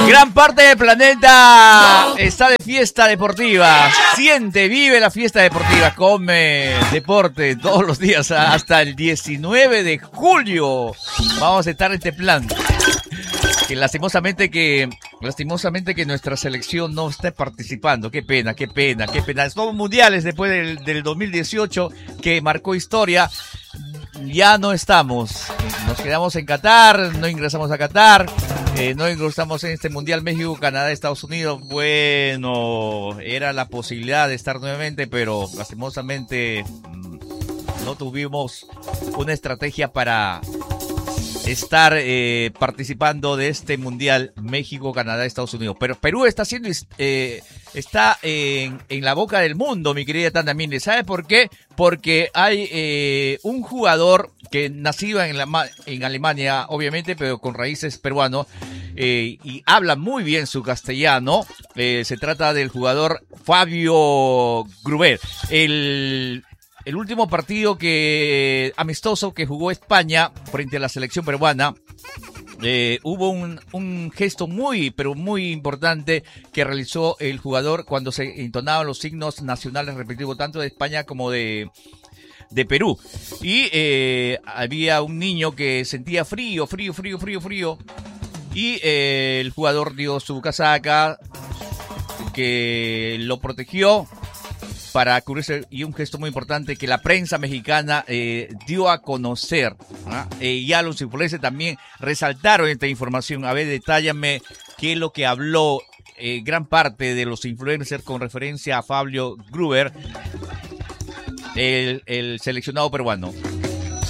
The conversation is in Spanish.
Gran parte del planeta está de fiesta deportiva. Siente, vive la fiesta deportiva. Come deporte todos los días hasta el 19 de julio. Vamos a estar en este plan. Que lastimosamente que nuestra selección no esté participando. Qué pena. Somos mundiales después del 2018 que marcó historia. Ya no estamos. Nos quedamos en Qatar, no ingresamos a Qatar. No ingresamos en este Mundial México, Canadá, Estados Unidos. Bueno, era la posibilidad de estar nuevamente, pero lastimosamente no tuvimos una estrategia para estar participando de este Mundial México, Canadá, Estados Unidos. Pero Perú está está en la boca del mundo, mi querida Tanda Minde. ¿Sabe por qué? Porque hay un jugador que nacido en Alemania, obviamente, pero con raíces peruanos, y habla muy bien su castellano. Se trata del jugador Fabio Gruber. El último partido amistoso que jugó España frente a la selección peruana, hubo un gesto pero muy importante que realizó el jugador cuando se entonaban los signos nacionales respectivos, tanto de España como de Perú. Y había un niño que sentía frío. Y el jugador dio su casaca que lo protegió para cubrirse, y un gesto muy importante que la prensa mexicana dio a conocer, ¿no? Ya los influencers también resaltaron esta información. A ver, detállame qué es lo que habló gran parte de los influencers con referencia a Fabio Gruber, el seleccionado peruano.